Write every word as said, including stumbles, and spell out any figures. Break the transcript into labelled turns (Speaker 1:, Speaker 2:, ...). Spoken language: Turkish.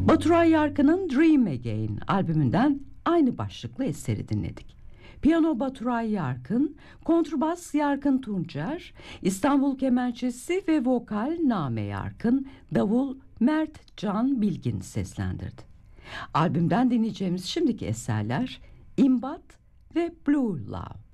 Speaker 1: Baturay Yarkın'ın Dream Again albümünden aynı başlıklı eseri dinledik. Piyano Baturay Yarkın, kontrbas Yarkın Tuncer, İstanbul Kemençesi ve vokal Name Yarkın, davul Mert Can Bilgin seslendirdi. Albümden dinleyeceğimiz şimdiki eserler İmbat ve Blue Love.